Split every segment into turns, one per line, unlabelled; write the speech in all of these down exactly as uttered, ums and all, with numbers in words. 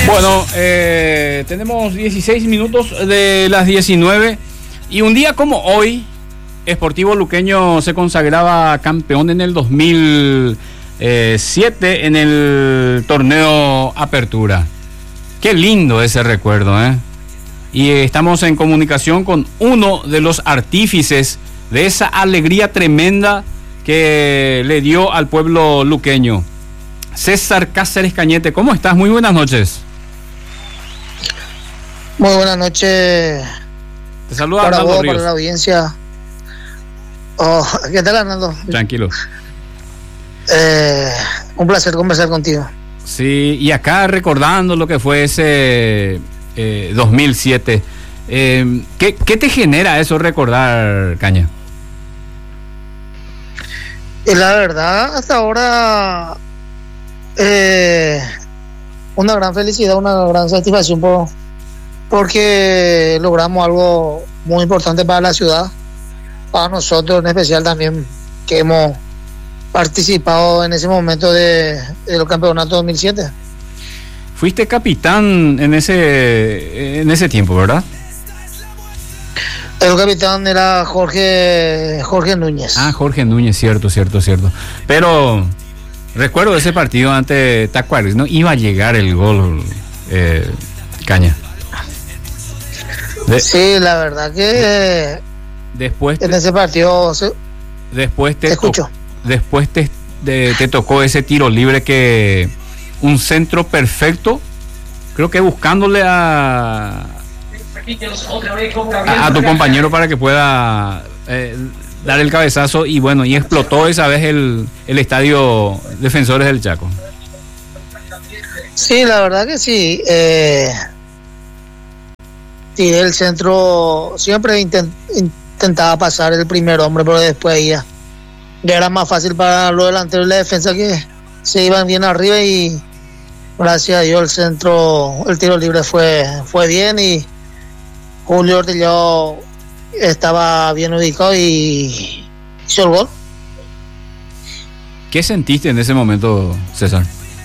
Bueno, eh, tenemos dieciséis minutos de las diecinueve y un día como hoy, Sportivo Luqueño se consagraba campeón en el dos mil siete en el torneo Apertura. Qué lindo ese recuerdo, ¿eh? Y estamos en comunicación con uno de los artífices de esa alegría tremenda que le dio al pueblo luqueño. César Cáceres Cañete, ¿cómo estás? Muy buenas noches.
Muy buenas noches.
Te saluda
para
Arnaldo
vos,
Ríos.
para la audiencia. Oh, ¿qué tal, Arnaldo?
Tranquilo.
Eh, un placer conversar contigo.
Sí, y acá recordando lo que fue ese eh, dos mil siete, eh, ¿qué, ¿qué te genera eso recordar, Caña?
Y la verdad, hasta ahora, eh, una gran felicidad, una gran satisfacción por, porque logramos algo muy importante para la ciudad, para nosotros en especial también, que hemos participado en ese momento de, de los campeonatos dos mil siete.
Fuiste capitán en ese en ese tiempo, ¿verdad?
El capitán era Jorge Jorge Núñez.
Ah, Jorge Núñez, cierto, cierto, cierto. Pero recuerdo ese partido ante Tacuaris, no iba a llegar el gol, eh, Caña.
De, sí, la verdad que
después
te, en ese partido se,
después te,
te escucho.
To, después te, te, te tocó ese tiro libre, que un centro perfecto, creo que buscándole a a, a tu compañero para que pueda eh, dar el cabezazo, y bueno, y explotó esa vez el, el estadio Defensores del Chaco.
Sí, la verdad que sí. Eh, tiré el centro, siempre intent, intentaba pasar el primer hombre, pero después ya, ya era más fácil para los delanteros de la defensa, que se iban bien arriba, y gracias a Dios el centro, el tiro libre fue, fue bien, y Julio Ortillado estaba bien ubicado y hizo el gol.
¿Qué sentiste en ese momento, César?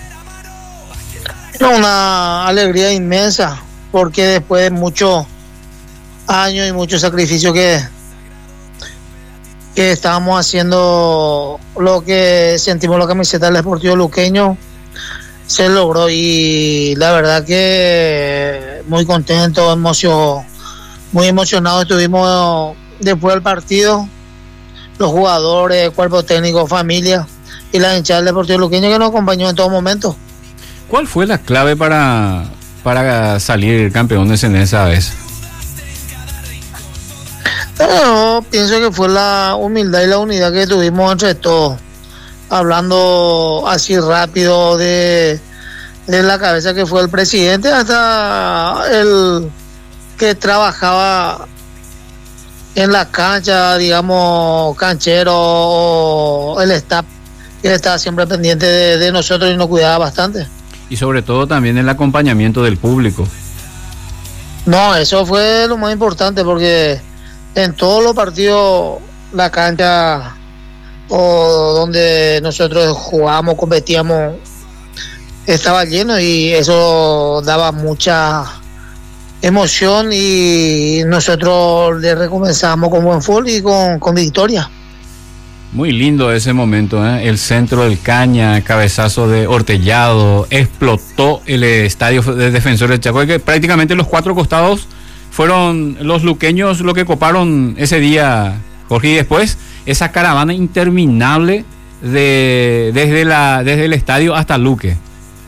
Una alegría inmensa, porque después de muchos años y mucho sacrificio que, que estábamos haciendo, lo que sentimos la camiseta del Sportivo Luqueño se logró, y la verdad que muy contento, emocionado. Muy emocionados estuvimos después del partido, los jugadores, cuerpo técnico, familia y la hinchada del Deportivo Luqueño, que nos acompañó en todo momento.
¿Cuál fue la clave para, para salir campeones en esa vez?
No, pienso que fue la humildad y la unidad que tuvimos entre todos, hablando así rápido de, de la cabeza que fue el presidente hasta el que trabajaba en la cancha, digamos, canchero, o el staff, que estaba siempre pendiente de, de nosotros y nos cuidaba bastante.
Y sobre todo también el acompañamiento del público.
No, eso fue lo más importante, porque en todos los partidos la cancha o donde nosotros jugábamos, competíamos, estaba lleno, y eso daba mucha emoción, y nosotros le recomenzamos con buen fútbol y con, con victoria.
Muy lindo ese momento, ¿eh? El centro del Caña, cabezazo de Ortellado, explotó el estadio de Defensores del Chaco, que prácticamente los cuatro costados fueron los luqueños lo que coparon ese día, Jorge, y después esa caravana interminable de desde la desde el estadio hasta Luque.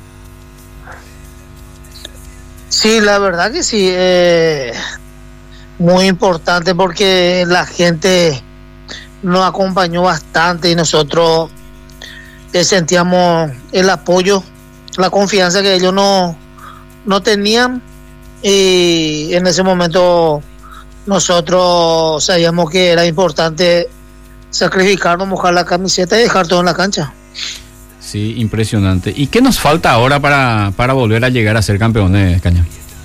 Sí, la verdad que sí, eh, muy importante, porque la gente nos acompañó bastante, y nosotros eh, sentíamos el apoyo, la confianza que ellos no, no tenían, y en ese momento nosotros sabíamos que era importante sacrificarnos, mojar la camiseta y dejar todo en la cancha.
Sí, impresionante. ¿Y qué nos falta ahora para, para volver a llegar a ser campeones, Caña?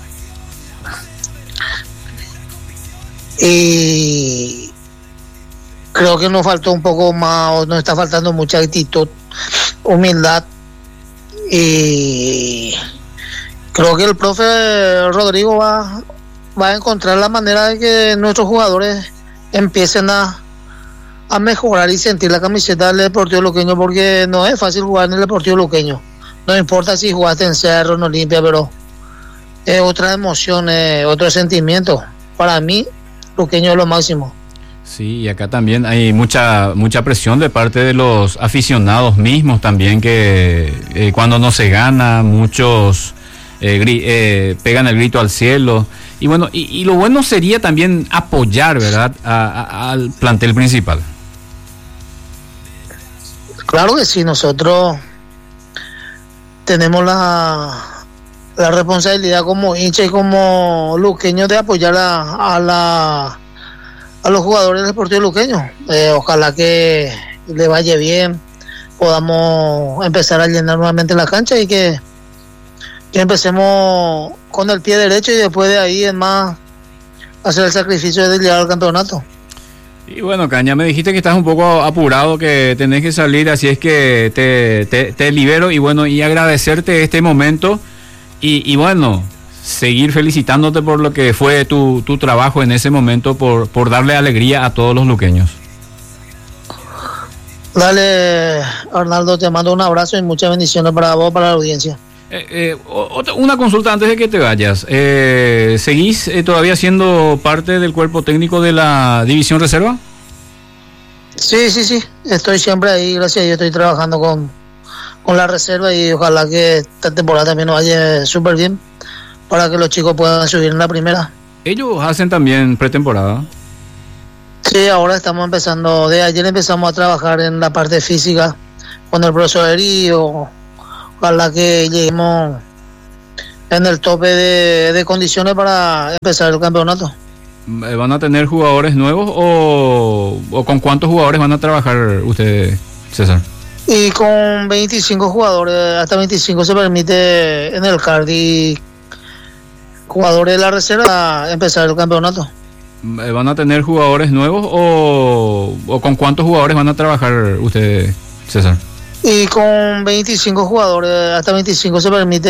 Y creo que nos faltó un poco más, nos está faltando mucha actitud, humildad y, Creo que el profe Rodrigo va, va a encontrar la manera de que nuestros jugadores empiecen a, a mejorar y sentir la camiseta del Deportivo Luqueño, porque no es fácil jugar en el Deportivo Luqueño. No importa si jugaste en Cerro, en Olimpia, pero es otra emoción, es otro sentimiento. Para mí, Luqueño es lo máximo.
Sí, y acá también hay mucha mucha presión de parte de los aficionados mismos también, que eh, cuando no se gana, muchos eh, gri- eh, pegan el grito al cielo. Y bueno, y, y lo bueno sería también apoyar, ¿verdad?, a, a, al plantel principal.
Claro que sí, nosotros tenemos la, la responsabilidad como hincha y como luqueños de apoyar a, a la a los jugadores del Deportivo Luqueño. Eh, ojalá que le vaya bien, podamos empezar a llenar nuevamente la cancha y que, que empecemos con el pie derecho y después de ahí es más hacer el sacrificio de llegar al campeonato.
Y bueno, Caña, me dijiste que estás un poco apurado, que tenés que salir, así es que te, te, te libero y bueno, y agradecerte este momento y, y bueno, seguir felicitándote por lo que fue tu, tu trabajo en ese momento, por, por darle alegría a todos los luqueños.
Dale, Arnaldo, te mando un abrazo y muchas bendiciones para vos, para la audiencia.
Eh, eh, otra, una consulta antes de que te vayas. Eh, ¿Seguís eh, todavía siendo parte del cuerpo técnico de la División Reserva?
Sí, sí, sí. Estoy siempre ahí, gracias a Dios, estoy trabajando con, con la reserva y ojalá que esta temporada también nos vaya súper bien para que los chicos puedan subir en la primera.
Ellos hacen también pretemporada.
Sí, ahora estamos empezando, de ayer empezamos a trabajar en la parte física con el profesor Herío. Ojalá que lleguemos en el tope de, de condiciones para empezar el campeonato.
¿Van a tener jugadores nuevos o, o con cuántos jugadores van a trabajar ustedes, César?
Y con veinticinco jugadores, hasta veinticinco se permite en el C A R D y jugadores de la reserva a empezar el campeonato.
¿Van a tener jugadores nuevos o, o con cuántos jugadores van a trabajar ustedes, César?
Y con veinticinco jugadores, hasta veinticinco se permite